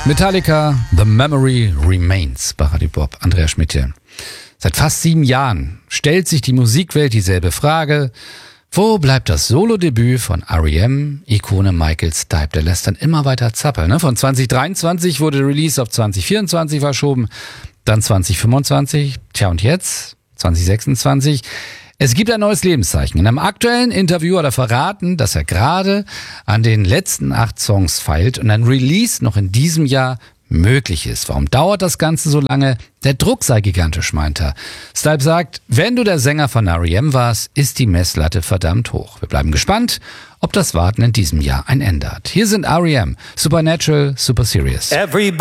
Metallica, The Memory Remains bei Radio Bob. Andreas Schmidt hier. Seit fast 7 Jahren stellt sich die Musikwelt dieselbe Frage. Wo bleibt das Solo-Debüt von R.E.M., Ikone Michael Stipe? Der lässt dann immer weiter zappeln. Ne? Von 2023 wurde der Release auf 2024 verschoben, dann 2025, tja und jetzt 2026. Es gibt ein neues Lebenszeichen. In einem aktuellen Interview hat er verraten, dass er gerade an den letzten 8 Songs feilt und ein Release noch in diesem Jahr möglich ist. Warum dauert das Ganze so lange? Der Druck sei gigantisch, meint er. Stipe sagt, wenn du der Sänger von R.E.M. warst, ist die Messlatte verdammt hoch. Wir bleiben gespannt, ob das Warten in diesem Jahr ein Ende hat. Hier sind R.E.M., Supernatural, Super Serious.